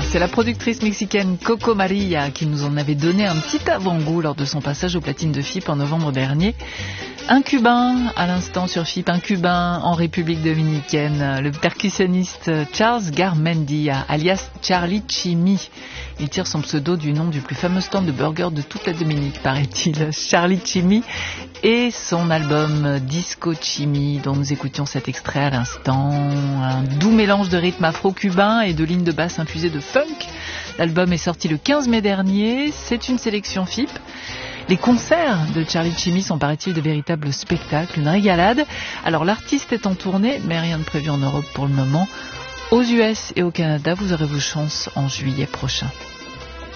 C'est la productrice mexicaine Coco Maria qui nous en avait donné un petit avant-goût lors de son passage aux platines de FIP en novembre dernier. Un Cubain, à l'instant sur FIP, un Cubain en République Dominicaine, le percussionniste Charles Garmendia, alias Charlie Chimmy. Il tire son pseudo du nom du plus fameux stand de burgers de toute la Dominique, paraît-il, Charlie Chimmy, et son album Disco Chimmy, dont nous écoutions cet extrait à l'instant. Un doux mélange de rythme afro-cubain et de lignes de basse infusées de funk. L'album est sorti le 15 mai dernier, c'est une sélection FIP. Les concerts de Charlie Chimmy sont, paraît-il, de véritables spectacles, une régalade. Alors l'artiste est en tournée, mais rien de prévu en Europe pour le moment. Aux US et au Canada, vous aurez vos chances en juillet prochain.